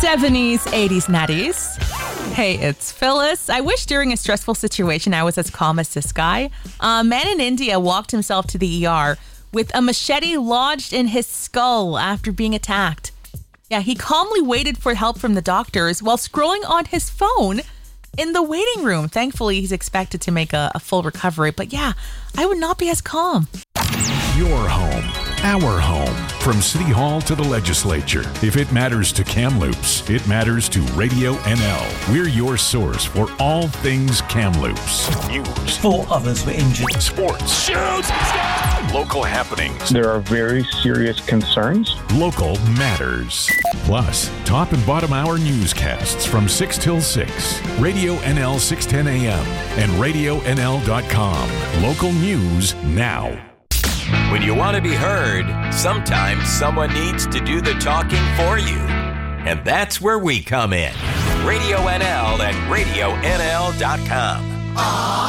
70s, 80s, 90s. Hey, it's Phyllis. I wish during a stressful situation I was as calm as this guy. A man in India walked himself to the ER with a machete lodged in his skull after being attacked. Yeah, he calmly waited for help from the doctors while scrolling on his phone in the waiting room. Thankfully, he's expected to make a full recovery. But yeah, I would not be as calm. Your home, our home. From City Hall to the legislature. If it matters to Kamloops, it matters to Radio NL. We're your source for all things Kamloops. News. 4 others were injured. Sports. Shoot! Local happenings. There are very serious concerns. Local matters. Plus, top and bottom hour newscasts from 6 till 6. Radio NL 610 AM and RadioNL.com. Local news now. When you want to be heard, sometimes someone needs to do the talking for you. And that's where we come in. Radio NL and RadioNL.com.